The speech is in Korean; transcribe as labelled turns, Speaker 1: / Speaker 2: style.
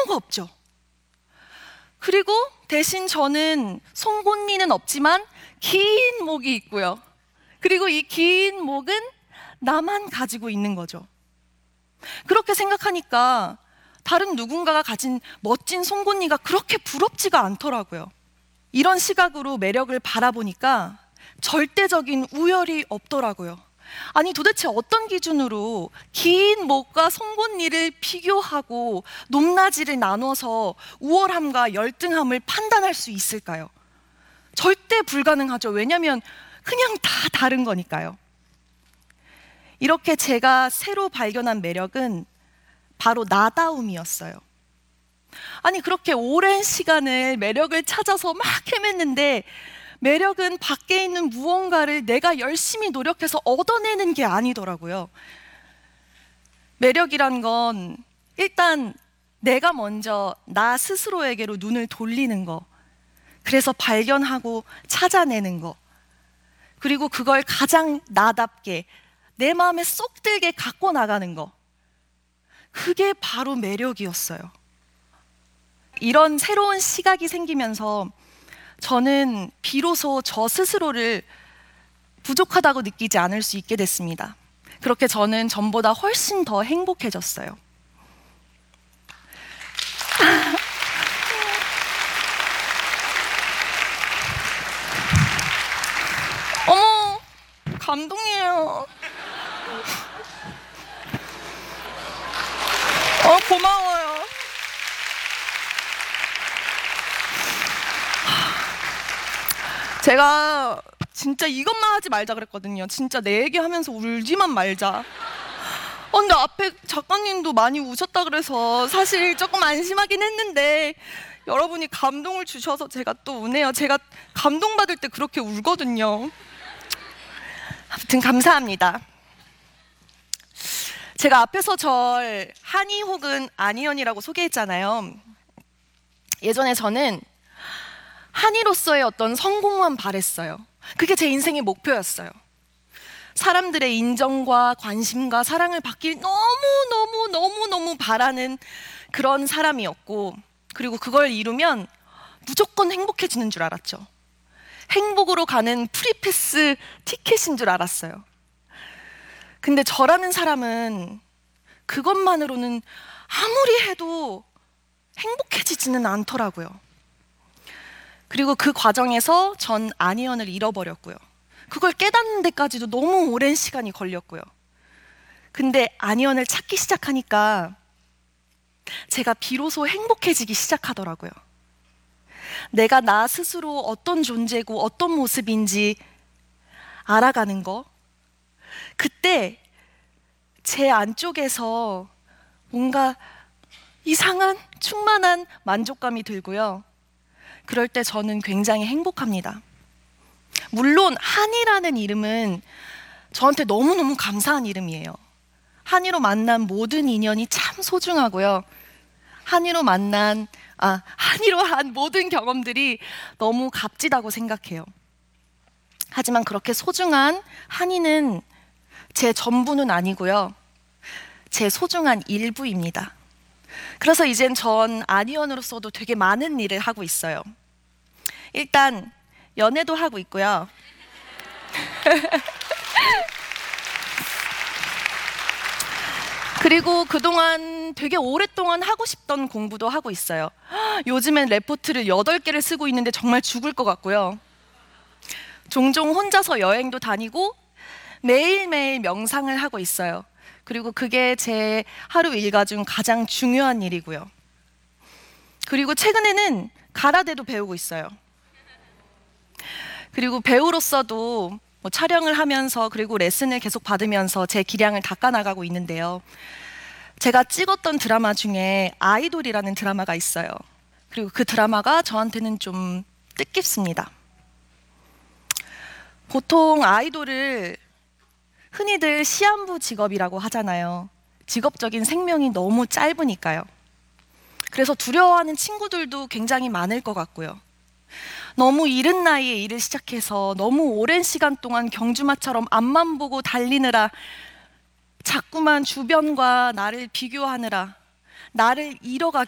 Speaker 1: 아무거 없죠. 그리고 대신 저는 송곳니는 없지만 긴 목이 있고요. 그리고 이 긴 목은 나만 가지고 있는 거죠. 그렇게 생각하니까 다른 누군가가 가진 멋진 송곳니가 그렇게 부럽지가 않더라고요. 이런 시각으로 매력을 바라보니까 절대적인 우열이 없더라고요. 아니 도대체 어떤 기준으로 긴 목과 송곳니를 비교하고 높낮이를 나눠서 우월함과 열등함을 판단할 수 있을까요? 절대 불가능하죠. 왜냐하면 그냥 다 다른 거니까요. 이렇게 제가 새로 발견한 매력은 바로 나다움이었어요. 아니 그렇게 오랜 시간을 매력을 찾아서 막 헤맸는데 매력은 밖에 있는 무언가를 내가 열심히 노력해서 얻어내는 게 아니더라고요. 매력이란 건 일단 내가 먼저 나 스스로에게로 눈을 돌리는 거, 그래서 발견하고 찾아내는 거, 그리고 그걸 가장 나답게 내 마음에 쏙 들게 갖고 나가는 거, 그게 바로 매력이었어요. 이런 새로운 시각이 생기면서 저는 비로소 저 스스로를 부족하다고 느끼지 않을 수 있게 됐습니다. 그렇게 저는 전보다 훨씬 더 행복해졌어요. 어머, 감동이에요. 고마워요. 제가 진짜 이것만 하지 말자 그랬거든요. 진짜 내 얘기하면서 울지만 말자. 근데 앞에 작가님도 많이 우셨다 그래서 사실 조금 안심하긴 했는데 여러분이 감동을 주셔서 제가 또 우네요. 제가 감동받을 때 그렇게 울거든요. 아무튼 감사합니다. 제가 앞에서 절 한이 혹은 아니언이라고 소개했잖아요. 예전에 저는 한이로서의 어떤 성공만 바랬어요. 그게 제 인생의 목표였어요. 사람들의 인정과 관심과 사랑을 받길 너무 바라는 그런 사람이었고, 그리고 그걸 이루면 무조건 행복해지는 줄 알았죠. 행복으로 가는 프리패스 티켓인 줄 알았어요. 근데 저라는 사람은 그것만으로는 아무리 해도 행복해지지는 않더라고요. 그리고 그 과정에서 전 아니언을 잃어버렸고요. 그걸 깨닫는 데까지도 너무 오랜 시간이 걸렸고요. 근데 아니언을 찾기 시작하니까 제가 비로소 행복해지기 시작하더라고요. 내가 나 스스로 어떤 존재고 어떤 모습인지 알아가는 거, 그때 제 안쪽에서 뭔가 이상한 충만한 만족감이 들고요. 그럴 때 저는 굉장히 행복합니다. 물론 한이라는 이름은 저한테 너무너무 감사한 이름이에요. 한이로 만난 모든 인연이 참 소중하고요. 한이로 한 모든 경험들이 너무 값지다고 생각해요. 하지만 그렇게 소중한 한이는 제 전부는 아니고요. 제 소중한 일부입니다. 그래서 이젠 전 아니언으로서도 되게 많은 일을 하고 있어요. 일단 연애도 하고 있고요. 그리고 그동안 되게 오랫동안 하고 싶던 공부도 하고 있어요. 요즘엔 레포트를 8개를 쓰고 있는데 정말 죽을 것 같고요. 종종 혼자서 여행도 다니고 매일매일 명상을 하고 있어요. 그리고 그게 제 하루 일과 중 가장 중요한 일이고요. 그리고 최근에는 가라데도 배우고 있어요. 그리고 배우로서도 촬영을 하면서 그리고 레슨을 계속 받으면서 제 기량을 닦아나가고 있는데요. 제가 찍었던 드라마 중에 아이돌이라는 드라마가 있어요. 그리고 그 드라마가 저한테는 좀 뜻깊습니다. 보통 아이돌을 흔히들 시한부 직업이라고 하잖아요. 직업적인 생명이 너무 짧으니까요. 그래서 두려워하는 친구들도 굉장히 많을 것 같고요. 너무 이른 나이에 일을 시작해서 너무 오랜 시간 동안 경주마처럼 앞만 보고 달리느라 자꾸만 주변과 나를 비교하느라 나를 잃어가기